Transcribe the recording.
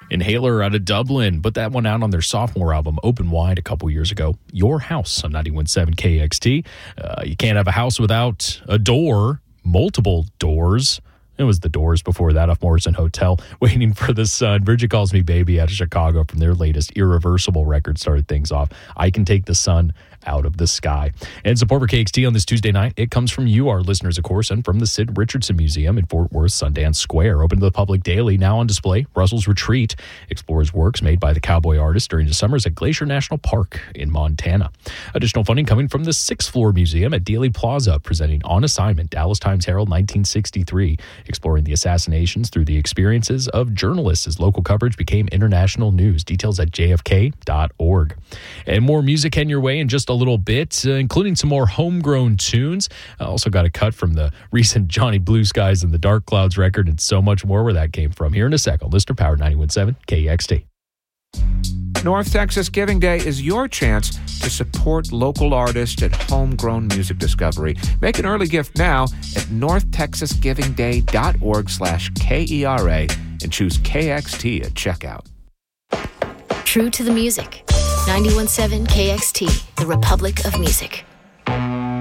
Inhaler out of Dublin put that one out on their sophomore album, Open Wide, a couple years ago. Your House on 91.7 KXT. You can't have a house without a door, multiple doors. It was the Doors before that off Morrison Hotel, Waiting for the Sun. Bridget Calls Me Baby out of Chicago from their latest Irreversible record started things off. I Can Take the Sun Out of the Sky. And support for KXT on this Tuesday night, it comes from you, our listeners, of course, and from the Sid Richardson Museum in Fort Worth Sundance Square. Open to the public daily, now on display. Russell's Retreat explores works made by the cowboy artist during the summers at Glacier National Park in Montana. Additional funding coming from the Sixth Floor Museum at Dealey Plaza, presenting On Assignment, Dallas Times-Herald 1963, exploring the assassinations through the experiences of journalists as local coverage became international news. Details at jfk.org. And more music heading your way in just a little bit, including some more homegrown tunes. I also got a cut from the recent Johnny Blue Skies and the Dark Clouds record and so much more where that came from. Here in a second, Lister Power 91.7 KXT. North Texas Giving Day is your chance to support local artists and homegrown music discovery. Make an early gift now at northtexasgivingday.org/KERA and choose KXT at checkout. True to the music. 91.7 KXT, the Republic of Music.